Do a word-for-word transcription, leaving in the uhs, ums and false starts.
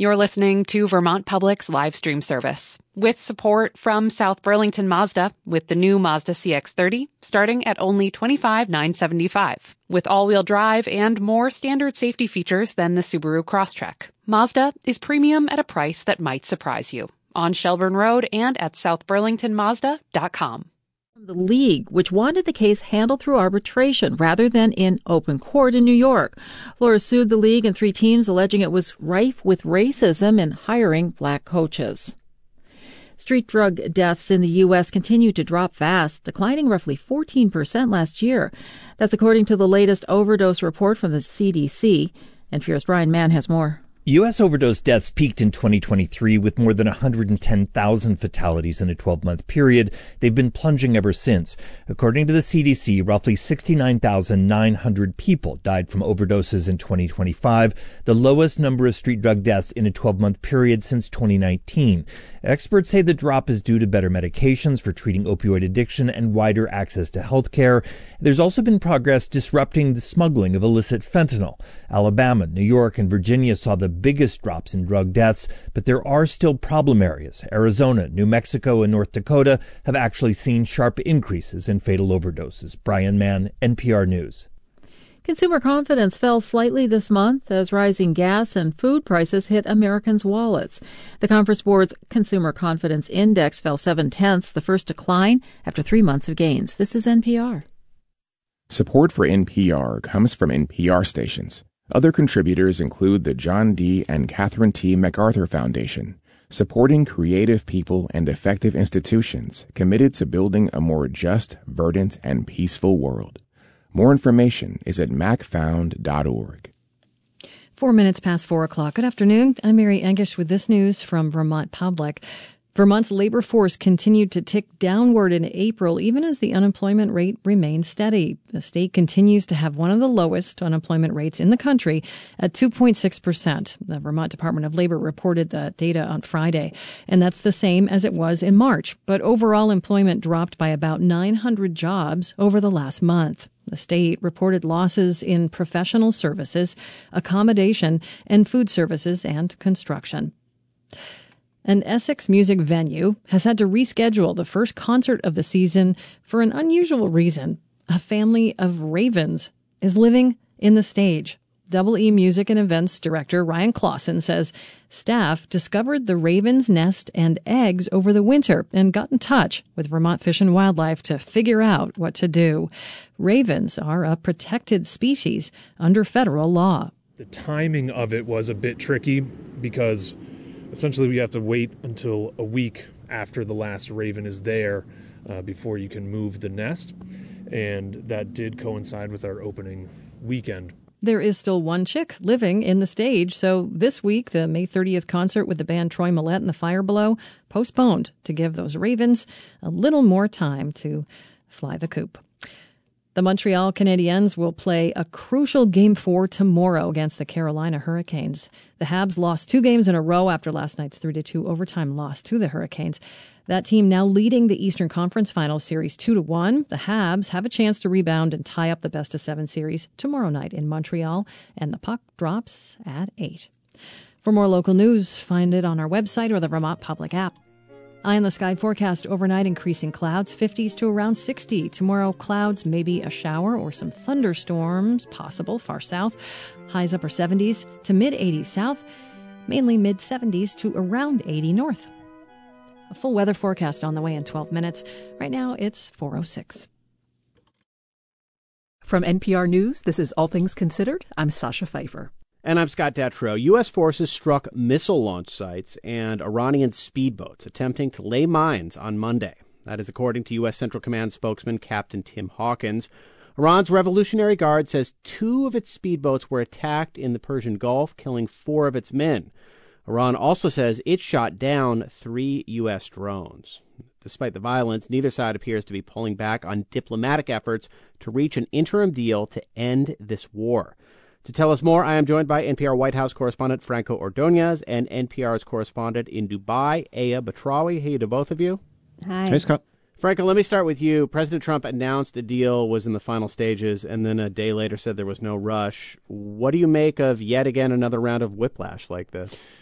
You're listening to Vermont Public's live stream service with support from South Burlington Mazda with the new Mazda C X thirty starting at only twenty-five thousand nine hundred seventy-five dollars. With all-wheel drive and more standard safety features than the Subaru Crosstrek, Mazda is premium at a price that might surprise you. On Shelburne Road and at south burlington mazda dot com. The league, which wanted the case handled through arbitration rather than in open court in New York. Flores sued the league and three teams, alleging it was rife with racism in hiring black coaches. Street drug deaths in the U S continue to drop fast, declining roughly fourteen percent last year. That's according to the latest overdose report from the C D C. N P R's Brian Mann has more. U S overdose deaths peaked in twenty twenty-three with more than one hundred ten thousand fatalities in a twelve-month period. They've been plunging ever since. According to the C D C, roughly sixty-nine thousand nine hundred people died from overdoses in twenty twenty-five, the lowest number of street drug deaths in a twelve-month period since twenty nineteen. Experts say the drop is due to better medications for treating opioid addiction and wider access to health care. There's also been progress disrupting the smuggling of illicit fentanyl. Alabama, New York, and Virginia saw the biggest drops in drug deaths, but there are still problem areas. Arizona, New Mexico, and North Dakota have actually seen sharp increases in fatal overdoses. Brian Mann, N P R News. Consumer confidence fell slightly this month as rising gas and food prices hit Americans' wallets. The Conference Board's Consumer Confidence Index fell seven-tenths, the first decline after three months of gains. This is N P R. Support for N P R comes from N P R stations. Other contributors include the John D. and Catherine T. MacArthur Foundation, supporting creative people and effective institutions committed to building a more just, verdant, and peaceful world. More information is at mac found dot org. Four minutes past four o'clock. Good afternoon. I'm Mary Engish with this news from Vermont Public. Vermont's labor force continued to tick downward in April, even as the unemployment rate remained steady. The state continues to have one of the lowest unemployment rates in the country at two point six percent. The Vermont Department of Labor reported the data on Friday, and that's the same as it was in March. But overall employment dropped by about nine hundred jobs over the last month. The state reported losses in professional services, accommodation, and food services and construction. An Essex music venue has had to reschedule the first concert of the season for an unusual reason. A family of ravens is living in the stage. Double E Music and Events Director Ryan Clausen says staff discovered the raven's nest and eggs over the winter and got in touch with Vermont Fish and Wildlife to figure out what to do. Ravens are a protected species under federal law. The timing of it was a bit tricky because essentially we have to wait until a week after the last raven is there uh, before you can move the nest, and that did coincide with our opening weekend. There is still one chick living in the stage, so this week the May thirtieth concert with the band Troy Millette and the Fire Below postponed to give those ravens a little more time to fly the coop. The Montreal Canadiens will play a crucial Game four tomorrow against the Carolina Hurricanes. The Habs lost two games in a row after last night's three to two overtime loss to the Hurricanes. That team now leading the Eastern Conference Finals series two to one. The Habs have a chance to rebound and tie up the best-of-seven series tomorrow night in Montreal, and the puck drops at eight. For more local news, find it on our website or the Vermont Public app. Eye on the sky forecast overnight, increasing clouds, fifties to around sixty. Tomorrow, clouds, maybe a shower or some thunderstorms possible far south. Highs upper seventies to mid-eighties south, mainly mid-seventies to around eighty north. A full weather forecast on the way in twelve minutes. Right now, it's four oh six. From N P R News, this is All Things Considered. I'm Sasha Pfeiffer. And I'm Scott Detrow. U S forces struck missile launch sites and Iranian speedboats attempting to lay mines on Monday. That is according to U S Central Command spokesman Captain Tim Hawkins. Iran's Revolutionary Guard says two of its speedboats were attacked in the Persian Gulf, killing four of its men. Iran also says it shot down three U S drones. Despite the violence, neither side appears to be pulling back on diplomatic efforts to reach an interim deal to end this war. To tell us more, I am joined by N P R White House correspondent Franco Ordonez and N P R's correspondent in Dubai, Aya Batrawi. Hey to both of you. Hi. Hey, Scott. Franco, let me start with you. President Trump announced a deal was in the final stages and then a day later said there was no rush. What do you make of yet again another round of whiplash like this?